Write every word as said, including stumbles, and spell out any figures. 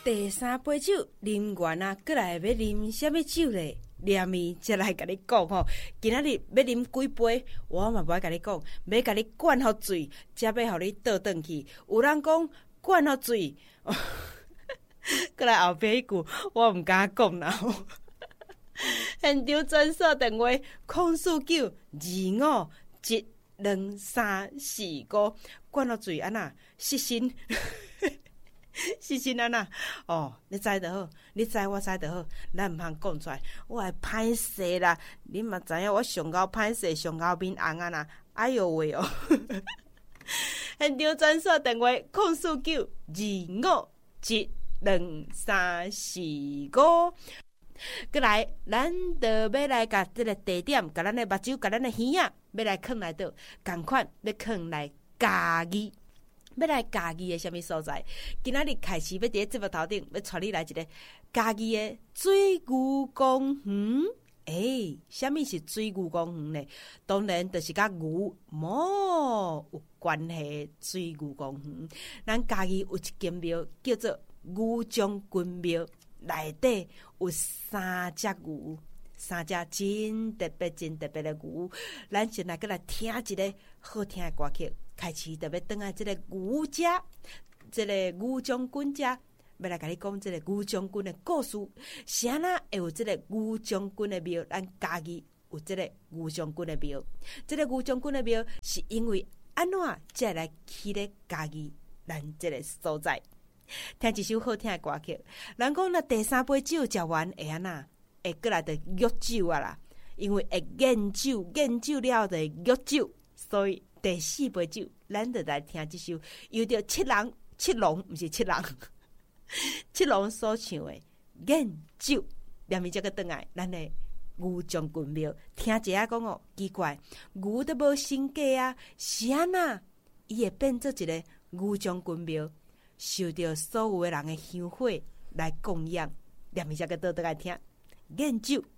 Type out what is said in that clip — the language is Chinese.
第三杯酒啉完啊，过来要啉什么酒咧？念伊才来甲你讲吼。今仔日要啉几杯，我嘛无爱甲你讲，要甲你灌好水，才要互你倒转去。有人讲灌好水，过来后壁迄句我毋敢讲啦。现场专线电话：空四九二五一两三四五。灌好水安那失身。是是安那哦，你知就好，你知我知就好，咱毋通讲出来，我会歹势啦。你嘛知影我上高歹势，上高面红啊啦，哎哟喂哦！现场专线电话：空四九二五一两三四五。过来，咱就要来甲这个地点，甲咱的目睭，甲咱的耳仔，要来囥来倒，共款要囥来家己。要来家己的什么所在？今仔日开始要伫咧节目头顶，要带你来一个家己的水牛公园。诶，什么是水牛公园呢？当然就是甲牛毛有关系。水牛公园，咱家己有一间庙叫做牛将军庙，内底有三只牛，三只真特别、真特别的牛。咱先来过来听一个好听的歌曲。开始特别等下这个牛家，这个牛将军家，要来甲你讲这个牛将军的故事。啥啦会有这个牛将军的庙？咱家己有这个牛将军的庙。这个牛将军的庙是因为安怎才来起咧家己咱这个所在？听一首好听的歌曲。人讲那第三杯酒食完会安那？会过来就约酒啊啦，因为会研酒，研酒了就会约酒，所以。第四杯酒，咱就来听这首由着七人七龙，不是七人，七龙所唱的《研酒》。念咪这个转来，咱的牛将军庙，听一下讲哦，奇怪，牛都无身价啊，是安那？伊会变做一个牛将军庙，受到所有的人的香火来供养。念咪这个倒倒来听《研酒》。